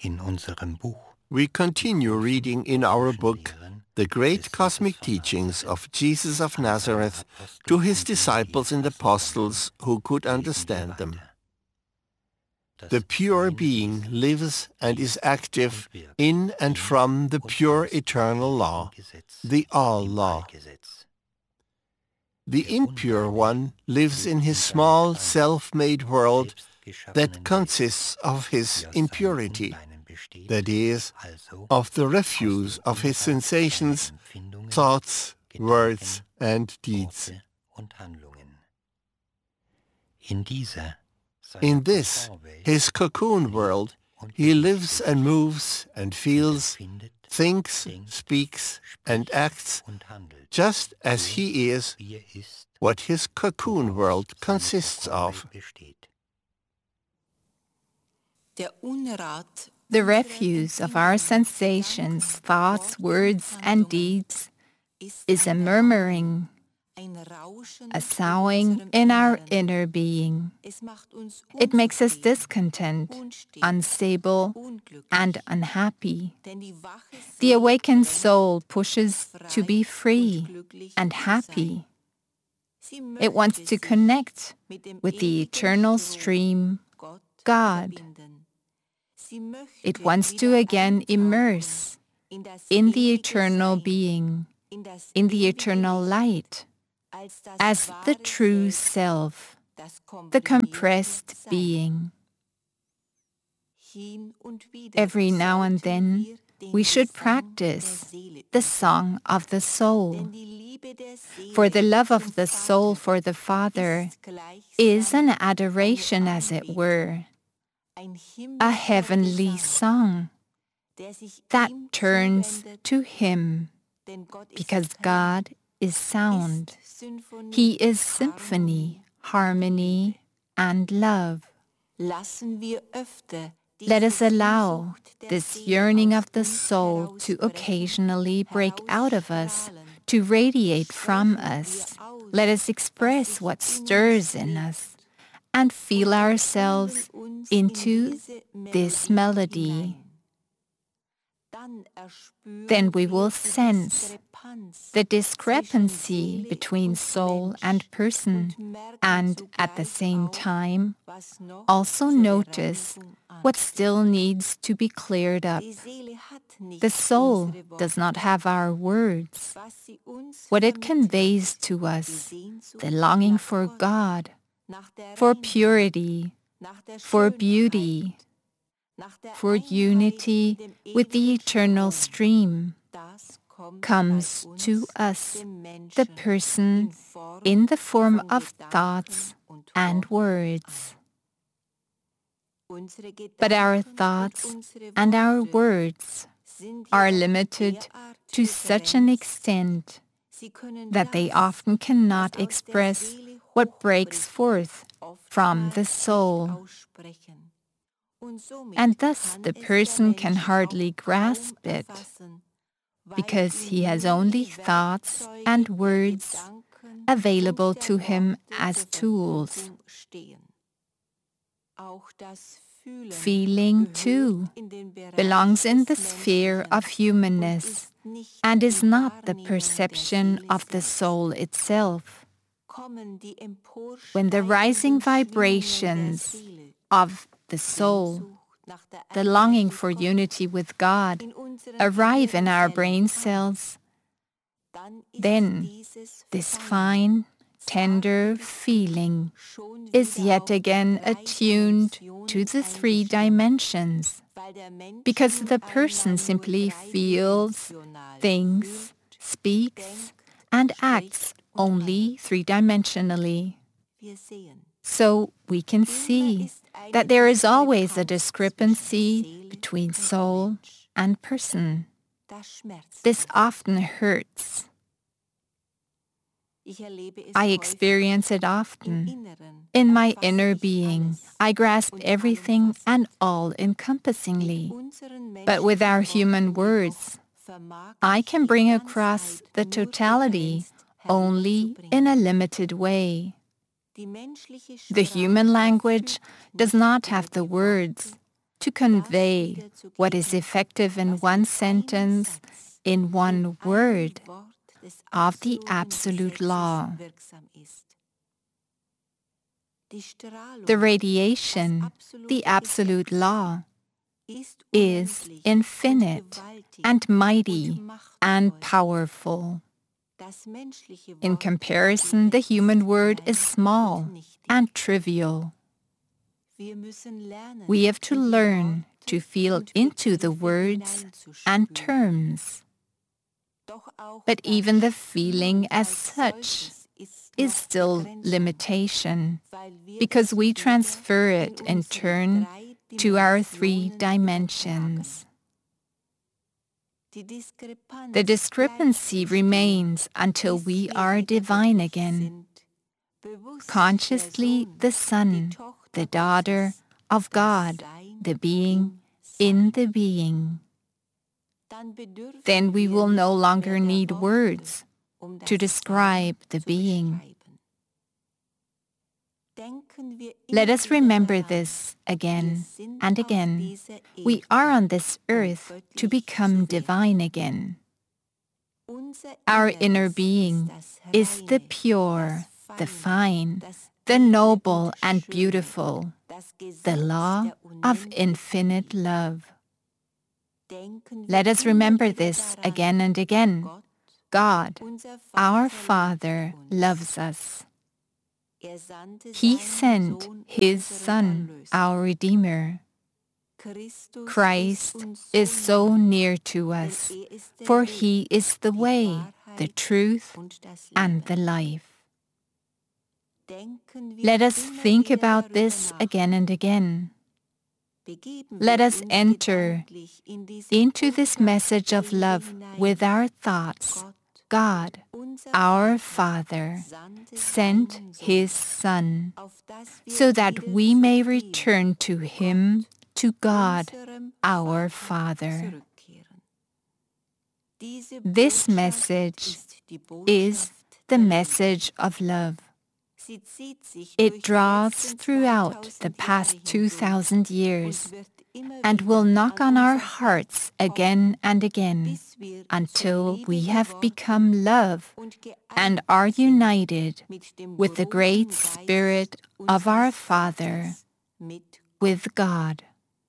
In unserem Buch We continue reading in our book the great cosmic teachings of Jesus of Nazareth to his disciples and apostles who could understand them. The pure being lives and is active in and from the pure eternal law, the all-law. The impure one lives in his small self-made world that consists of his impurity, that is, of the refuse of his sensations, thoughts, words and deeds. In this, his cocoon world, he lives and moves and feels, thinks, speaks and acts just as he is, what his cocoon world consists of. The refuse of our sensations, thoughts, words, and deeds is a murmuring, a soughing in our inner being. It makes us discontent, unstable, and unhappy. The awakened soul pushes to be free and happy. It wants to connect with the eternal stream, God. It wants to again immerse in the eternal being, in the eternal light, as the true self, the compressed being. Every now and then, we should practice the song of the soul. For the love of the soul for the Father is an adoration, as it were, a heavenly song that turns to Him, because God is sound. He is symphony, harmony, and love. Let us allow this yearning of the soul to occasionally break out of us, to radiate from us. Let us express what stirs in us and feel ourselves into this melody. Then we will sense the discrepancy between soul and person, and at the same time also notice what still needs to be cleared up. The soul does not have our words. What it conveys to us, the longing for God, for purity, for beauty, for unity with the eternal stream, comes to us, the person, in the form of thoughts and words. But our thoughts and our words are limited to such an extent that they often cannot express what breaks forth from the soul. And thus the person can hardly grasp it, because he has only thoughts and words available to him as tools. Feeling, too, belongs in the sphere of humanness and is not the perception of the soul itself. When the rising vibrations of the soul, the longing for unity with God, arrive in our brain cells, then this fine, tender feeling is yet again attuned to the three dimensions, because the person simply feels, thinks, speaks, and acts only three-dimensionally. So we can see that there is always a discrepancy between soul and person. This often hurts. I experience it often. In my inner being, I grasp everything and all-encompassingly. But with our human words, I can bring across the totality only in a limited way. The human language does not have the words to convey what is effective in one sentence, in one word, of the absolute law. The radiation, the absolute law, is infinite and mighty and powerful. In comparison, the human word is small and trivial. We have to learn to feel into the words and terms. But even the feeling as such is still limitation, because we transfer it in turn to our 3 dimensions. The discrepancy remains until we are divine again, consciously the son, the daughter of God, the being in the being. Then we will no longer need words to describe the being. Let us remember this again and again. We are on this earth to become divine again. Our inner being is the pure, the fine, the noble and beautiful, the law of infinite love. Let us remember this again and again. God, our Father, loves us. He sent His Son, our Redeemer. Christ is so near to us, for He is the way, the truth, and the life. Let us think about this again and again. Let us enter into this message of love with our thoughts. God, our Father, sent His Son, so that we may return to Him, to God, our Father. This message is the message of love. It draws throughout the past 2,000 years and will knock on our hearts again and again until we have become love and are united with the great Spirit of our Father, with God.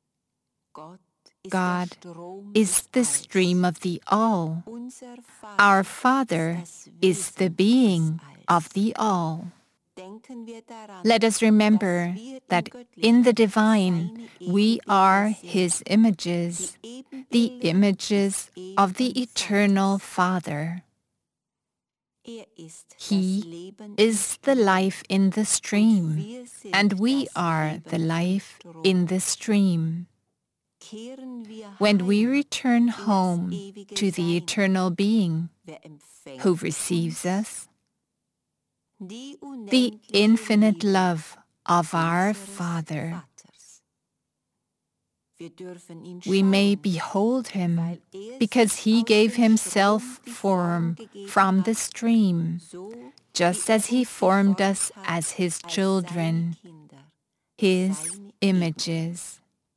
God is the stream of the all. Our Father is the being of the all. Let us remember that in the divine we are His images, the images of the eternal Father. He is the life in the stream, and we are the life in the stream. When we return home to the eternal being who receives us, the infinite love of our Father, we may behold Him because He gave Himself form from the stream, just as He formed us as His children, His images.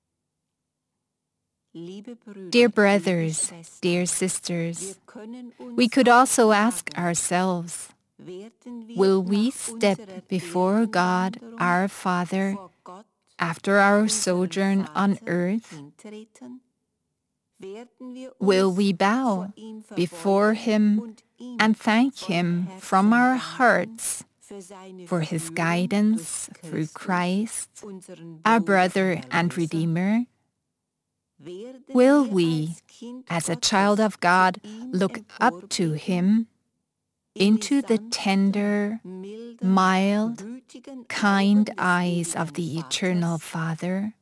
Dear brothers, dear sisters, we could also ask ourselves, will we step before God our Father after our sojourn on earth? Will we bow before Him and thank Him from our hearts for His guidance through Christ, our brother and Redeemer? Will we, as a child of God, look up to Him, into the tender, mild, kind eyes of the eternal Father?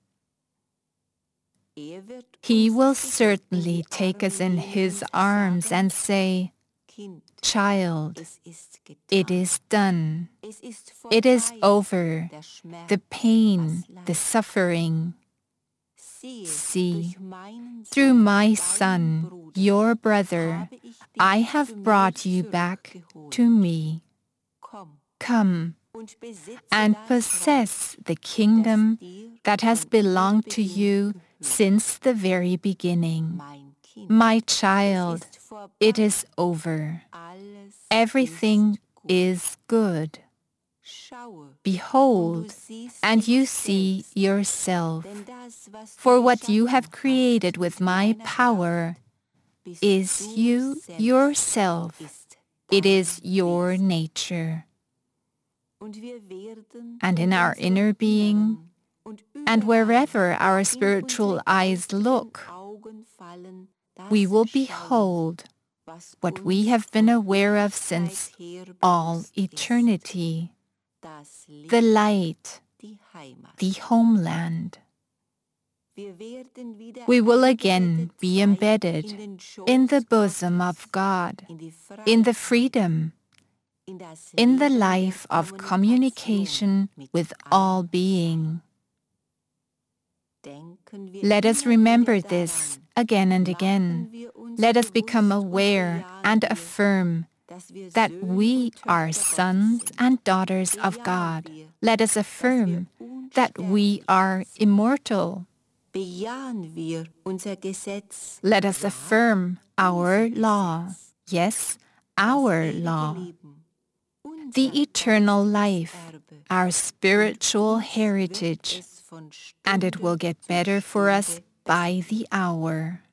He will certainly take us in His arms and say, "Child, it is done. It is over. The pain, the suffering. See, through my Son, your brother, I have brought you back to me. Come, and possess the kingdom that has belonged to you since the very beginning. My child, it is over. Everything is good. Behold, and you see yourself, for what you have created with my power is you yourself. It is your nature. And in our inner being, and wherever our spiritual eyes look, we will behold what we have been aware of since all eternity, the light, the homeland. We will again be embedded in the bosom of God, in the freedom, in the life of communication with all being. Let us remember this again and again. Let us become aware and affirm that we are sons and daughters of God. Let us affirm that we are immortal. Let us affirm our law. Yes, our law. The eternal life, our spiritual heritage, and it will get better for us by the hour.